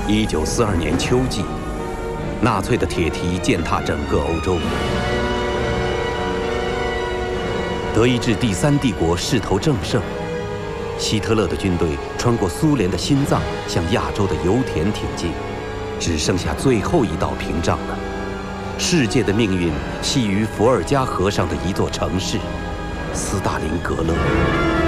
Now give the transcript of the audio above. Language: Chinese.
1942年秋季，纳粹的铁蹄践踏整个欧洲。德意志第三帝国势头正盛，希特勒的军队穿过苏联的心脏，向亚洲的油田挺进，只剩下最后一道屏障了。世界的命运系于伏尔加河上的一座城市——斯大林格勒。